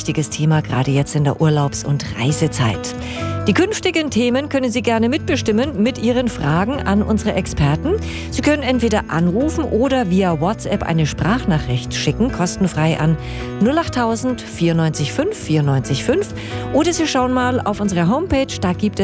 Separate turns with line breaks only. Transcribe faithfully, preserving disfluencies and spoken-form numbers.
wichtiges Thema, gerade jetzt in der Urlaubs- und Reisezeit. Die künftigen Themen können Sie gerne mitbestimmen mit Ihren Fragen an unsere Experten. Sie können entweder anrufen oder via WhatsApp eine Sprachnachricht schicken, kostenfrei an null acht tausend vierundneunzig fünf vierundneunzig fünf. Oder Sie schauen mal auf unsere Homepage, da gibt es